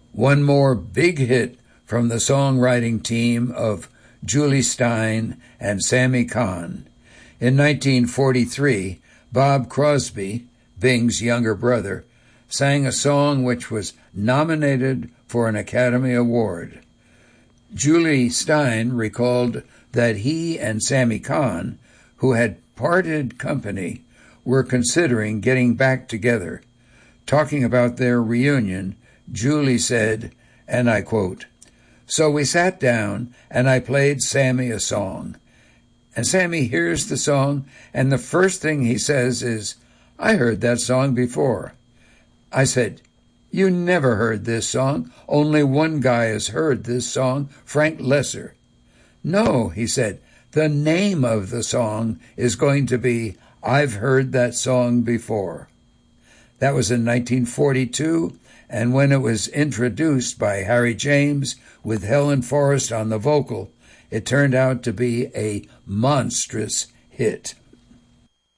One more big hit from the songwriting team of Julie Stein and Sammy Cahn. In 1943, Bob Crosby, Bing's younger brother, sang a song which was nominated for an Academy Award. Julie Stein recalled that he and Sammy Cahn, who had parted company, were considering getting back together. Talking about their reunion, Julie said, and I quote, "So we sat down and I played Sammy a song. And Sammy hears the song, and the first thing he says is, 'I heard that song before.' I said, 'You never heard this song. Only one guy has heard this song, Frank Lesser.' 'No,' he said, 'the name of the song is going to be I've Heard That Song Before.'" That was in 1942, and when it was introduced by Harry James with Helen Forrest on the vocal, it turned out to be a monstrous hit.